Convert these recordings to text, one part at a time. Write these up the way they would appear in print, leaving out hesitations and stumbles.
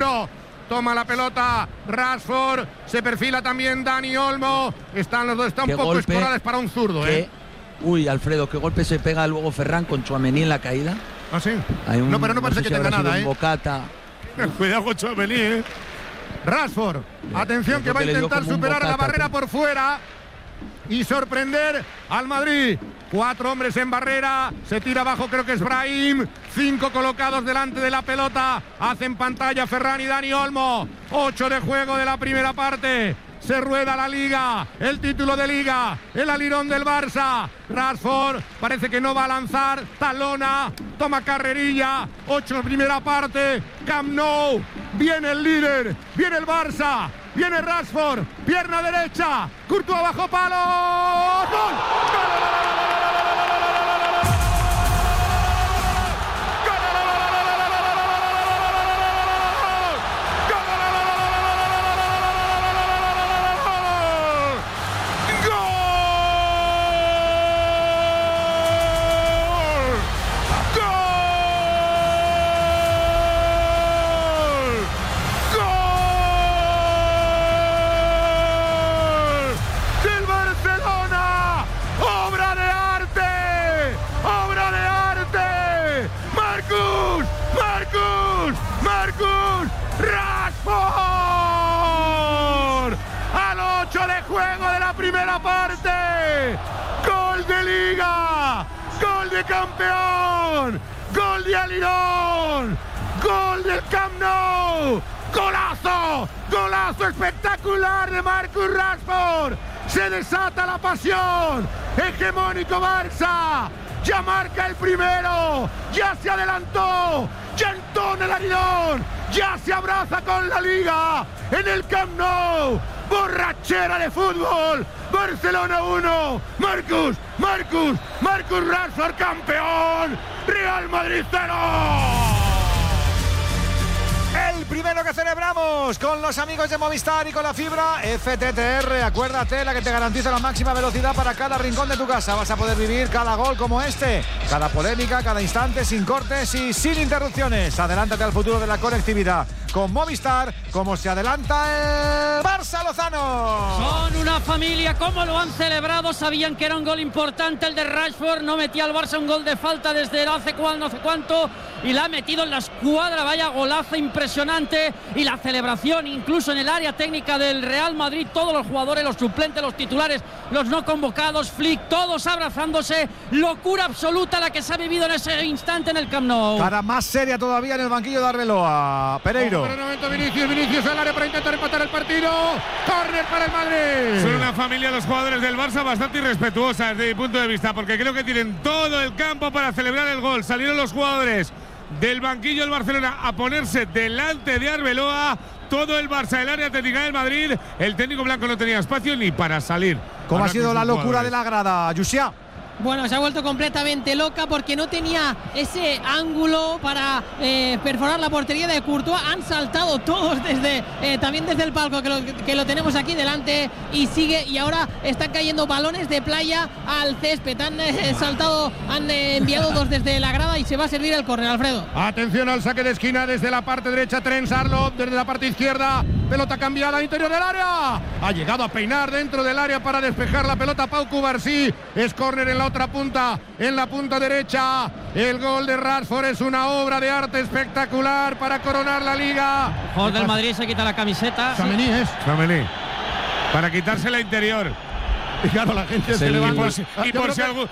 peligro. Toma la pelota Rashford, se perfila también Dani Olmo. Están los dos, está un poco escorales para un zurdo. Uy, Alfredo, qué golpe se pega luego Ferran con Tchouaméni en la caída. ¿Ah, sí? No, pero no parece que tenga nada, Bocata. Cuidado con Tchouaméni, Rashford, atención que va a intentar superar la barrera por fuera y sorprender al Madrid. 4 hombres en barrera, se tira abajo, creo que es Brahim. 5 colocados delante de la pelota. Hacen pantalla Ferran y Dani Olmo. 8 de juego de la primera parte. Se rueda la Liga, el título de Liga, el alirón del Barça. Rashford parece que no va a lanzar, talona, toma carrerilla. 8 de primera parte, Camp Nou. Viene el líder, viene el Barça, viene Rashford, pierna derecha, Courtois bajo palo. ¡Gol! Marcus Rashford al 8 de juego de la primera parte. Gol de Liga, gol de campeón, gol de alirón, gol del Camp Nou. Golazo, golazo espectacular de Marcus Rashford. Se desata la pasión. Hegemónico Barça. Ya marca el primero, ya se adelantó, ya entona el alirón, ya se abraza con la Liga en el Camp Nou. Borrachera de fútbol. Barcelona 1, Marcus Rashford campeón, Real Madrid 0. El primero que celebramos con los amigos de Movistar y con la fibra FTTR. Acuérdate, la que te garantiza la máxima velocidad para cada rincón de tu casa. Vas a poder vivir cada gol como este, cada polémica, cada instante, sin cortes y sin interrupciones. Adelántate al futuro de la conectividad con Movistar, como se adelanta el Barça Lozano. Son una familia, ¿cómo lo han celebrado? Sabían que era un gol importante el de Rashford. No metía al Barça un gol de falta desde no sé cuánto y la ha metido en la escuadra. Vaya golazo impresionante. Y la celebración incluso en el área técnica del Real Madrid, todos los jugadores, los suplentes, los titulares, los no convocados, Flick, todos abrazándose. Locura absoluta la que se ha vivido en ese instante en el Camp Nou. Cara más seria todavía en el banquillo de Arbeloa. Pereiro. Pero momento Vinicius al área para intentar empatar el partido. Córner para el Madrid. Son una familia los jugadores del Barça bastante irrespetuosa desde mi punto de vista, porque creo que tienen todo el campo para celebrar el gol. Salieron los jugadores del banquillo del Barcelona a ponerse delante de Arbeloa. Todo el Barça del área técnica del Madrid. El técnico blanco no tenía espacio ni para salir. ¿Cómo ha sido la locura de la grada, Yusia? Bueno, se ha vuelto completamente loca porque no tenía ese ángulo para perforar la portería de Courtois. Han saltado todos también desde el palco que lo tenemos aquí delante y sigue, y ahora están cayendo balones de playa al césped. Han saltado, han enviado dos desde la grada y se va a servir el córner, Alfredo. Atención al saque de esquina desde la parte derecha, Trent Arnold, desde la parte izquierda, pelota cambiada al interior del área. Ha llegado a peinar dentro del área para despejar la pelota Pau Cubarsí. Es córner en la otra punta, en la punta derecha. El gol de Rashford es una obra de arte espectacular para coronar la Liga. El jugador del Madrid se quita la camiseta. Tchouaméni. Para quitarse la interior. Y claro, la gente se levanta. Y por si alguno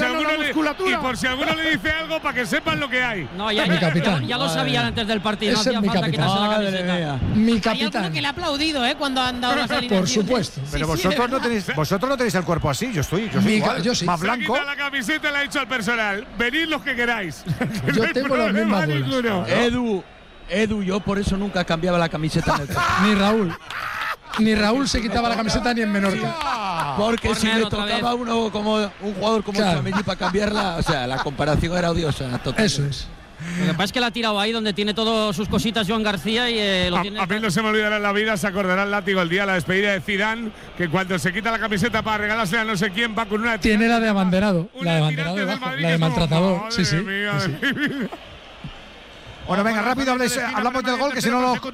le dice algo para que sepan lo que hay. No, ya lo sabían antes del partido. No hacía falta quitarse la camiseta. Mi capitán. Hay alguno que le ha aplaudido cuando han dado las alineaciones. Por supuesto. Pero vosotros no tenéis el cuerpo así. Yo soy igual, yo sí. Más blanco. Se quita la camiseta y le ha dicho al personal: venid los que queráis. Yo tengo las mismas bolas. Edu, yo por eso nunca cambiaba la camiseta en el campo. Ni Raúl se quitaba la camiseta ni en Menorca. Porque si le tocaba uno como un jugador como Tchouaméni para cambiarla, o sea, la comparación era odiosa. Totalmente. Eso es. Lo que pasa es que la ha tirado ahí donde tiene todas sus cositas Joan García y lo tiene. A mí no se me olvidará en la vida, se acordará el látigo el día de la despedida de Zidane, que cuando se quita la camiseta para regalársela a no sé quién va con una. Tiene la de abanderado. La de abanderado debajo. La de maltratador. Sí. Bueno, venga, rápido, hablamos del gol, que si no lo